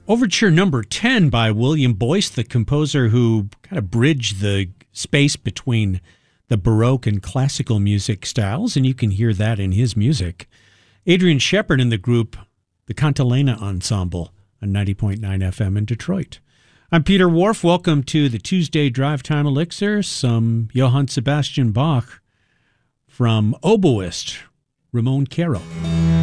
Overture number 10 by William Boyce, the composer who kind of bridged the space between the Baroque and classical music styles, and you can hear that in his music. Adrian Shepard and the group, the Cantilena Ensemble, on 90.9 FM in Detroit. I'm Peter Wharf. Welcome to the Tuesday Drive Time Elixir. Some Johann Sebastian Bach from oboist Ramon Caro.